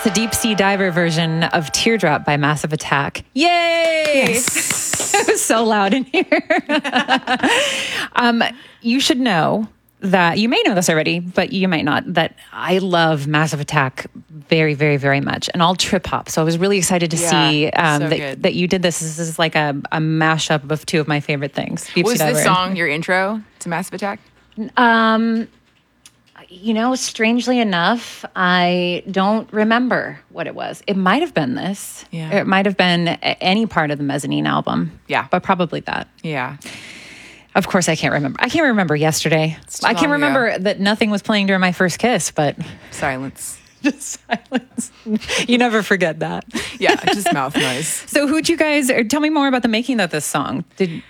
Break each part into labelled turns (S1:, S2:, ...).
S1: the Deep Sea Diver version of Teardrop by Massive Attack. Yay!
S2: Yes.
S1: It was so loud in here. You should know that, you may know this already, but you might not, that I love Massive Attack very, very, very much. And all trip hop. So I was really excited to see that you did this. This is like a mashup of two of my favorite things. Deep
S2: Was
S1: Sea Diver
S2: this song your intro to Massive Attack?
S1: Strangely enough, I don't remember what it was. It might have been this.
S2: Yeah.
S1: It might have been any part of the Mezzanine album.
S2: Yeah.
S1: But probably that.
S2: Yeah.
S1: Of course, I can't remember. I can't remember yesterday. I can't remember that nothing was playing during my first kiss, but...
S2: Silence.
S1: Just silence. You never forget that.
S2: Yeah, just mouth noise.
S1: So who'd you guys... Tell me more about the making of this song.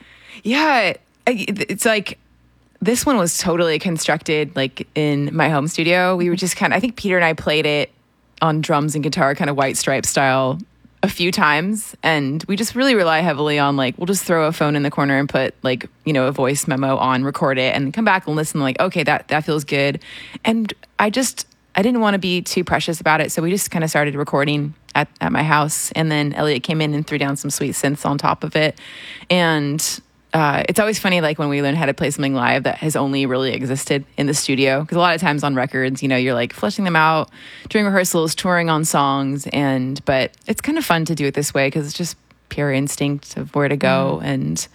S2: It's like... This one was totally constructed like in my home studio. We were just I think Peter and I played it on drums and guitar, kind of White Stripe style, a few times. And we just really rely heavily on like, we'll just throw a phone in the corner and put like, a voice memo on, record it and come back and listen like, okay, that feels good. And I didn't want to be too precious about it. So we just kind of started recording at my house. And then Elliot came in and threw down some sweet synths on top of it. And it's always funny, like when we learn how to play something live that has only really existed in the studio. Because a lot of times on records, you're like fleshing them out during rehearsals, touring on songs, but it's kind of fun to do it this way because it's just pure instinct of where to go. And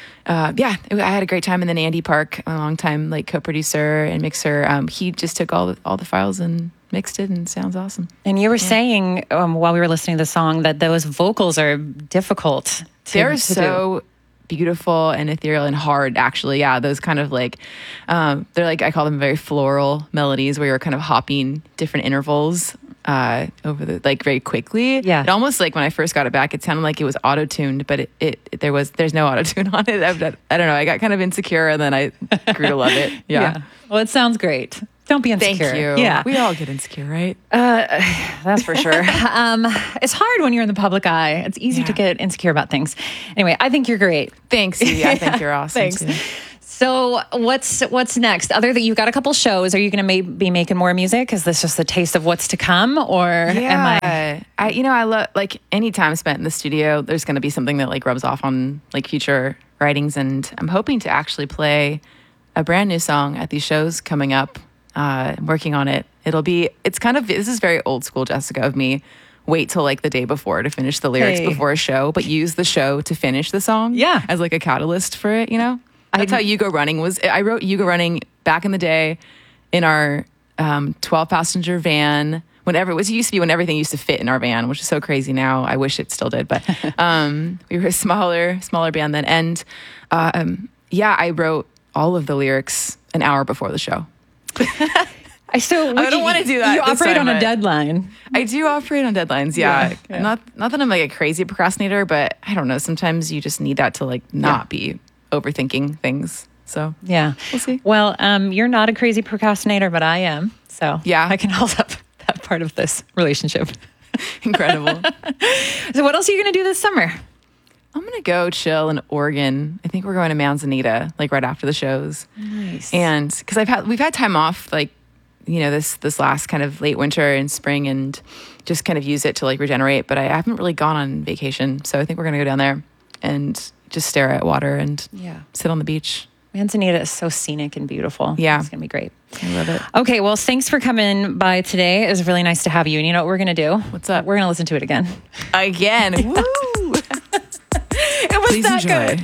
S2: I had a great time. And then Andy Park, a long time like co-producer and mixer, he just took all the files and mixed it, and it sounds awesome.
S1: And you were saying while we were listening to the song that those vocals are difficult.
S2: They're so beautiful and ethereal and hard, actually. Yeah, those kind of like, they're like, I call them very floral melodies where you're kind of hopping different intervals over the, like very quickly.
S1: Yeah.
S2: It almost like when I first got it back, it sounded like it was auto-tuned, but there's no auto-tune on it. I don't know. I got kind of insecure and then I grew to love it. Yeah.
S1: Well, it sounds great. Don't be insecure.
S2: Thank you.
S1: Yeah.
S2: We all get insecure, right?
S1: That's for sure. It's hard when you're in the public eye. It's easy to get insecure about things. Anyway, I think you're great.
S2: Thanks. Yeah, I think you're awesome.
S1: Thanks.
S2: Too.
S1: So what's next? Other than you've got a couple shows, are you going to be making more music? Is this just a taste of what's to come, or am I?
S2: I love like any time spent in the studio. There's going to be something that like rubs off on like future writings, and I'm hoping to actually play a brand new song at these shows coming up. Working on it. This is very old school Jessica of me. Wait till like the day before to finish the lyrics before a show, but use the show to finish the song.
S1: Yeah.
S2: As like a catalyst for it, That's how You Go Running was. I wrote You Go Running back in the day in our 12-passenger van. Whenever it used to be when everything used to fit in our van, which is so crazy now. I wish it still did, but we were a smaller band then. And I wrote all of the lyrics an hour before the show. I don't want to do that.
S1: You operate on a deadline.
S2: I do operate on deadlines. Yeah. Not that I'm like a crazy procrastinator, but I don't know. Sometimes you just need that to like not be overthinking things. So
S1: yeah,
S2: we'll see.
S1: Well, you're not a crazy procrastinator, but I am. So
S2: yeah,
S1: I can hold up that part of this relationship.
S2: Incredible.
S1: So what else are you going to do this summer?
S2: I'm going to go chill in Oregon. I think we're going to Manzanita, like right after the shows.
S1: Nice.
S2: And because we've had time off, like, this last kind of late winter and spring, and just kind of use it to like regenerate. But I haven't really gone on vacation. So I think we're going to go down there and just stare at water and sit on the beach.
S1: Manzanita is so scenic and beautiful.
S2: Yeah.
S1: It's going to be great.
S2: I love it.
S1: Okay, well, thanks for coming by today. It was really nice to have you. And you know what we're going to do?
S2: What's up?
S1: We're going to listen to it again.
S2: Again. Woo!
S1: It was
S2: Please
S1: that
S2: enjoy.
S1: good.